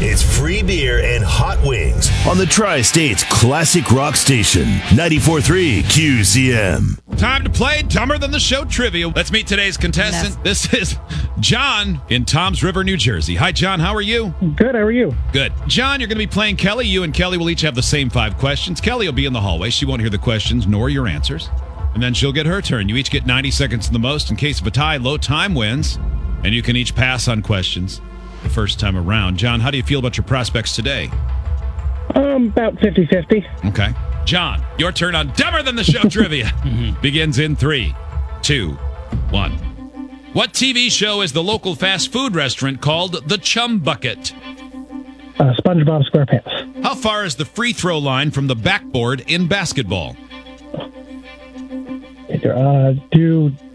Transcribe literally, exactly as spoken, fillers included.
It's free beer and hot wings on the Tri-State's classic rock station, ninety-four point three Q C M. Time to play Dumber Than the Show trivia. Let's meet today's contestant. This is John in Toms River, New Jersey. Hi, John. How are you? Good. How are you? Good. John, you're going to be playing Kelly. You and Kelly will each have the same five questions. Kelly will be in the hallway. She won't hear the questions nor your answers. And then she'll get her turn. You each get ninety seconds the most. In case of a tie, low time wins. And you can each pass on questions the first time around. John, how do you feel about your prospects today? Um, about fifty-fifty. Okay. John, your turn on Dumber Than the Show trivia begins in three, two, one. What T V show is the local fast food restaurant called the Chum Bucket? Uh, SpongeBob SquarePants. How far is the free throw line from the backboard in basketball? Uh, do